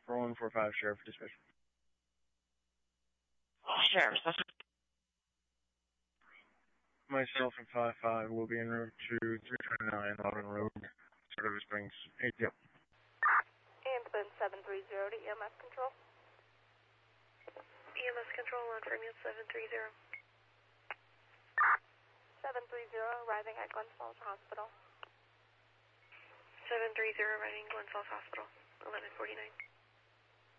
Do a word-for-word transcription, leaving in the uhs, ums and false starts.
four one four five, Sheriff Dispatch. Sheriff, myself and five five will be en route to three twenty-nine Auburn Road, River Springs. A T M. Ambulance seven three zero to E M S Control. E M S Control on Framingham seven three zero. seven three zero, arriving at Glens Falls Hospital. seven three zero, arriving Glens Falls Hospital, eleven forty-nine.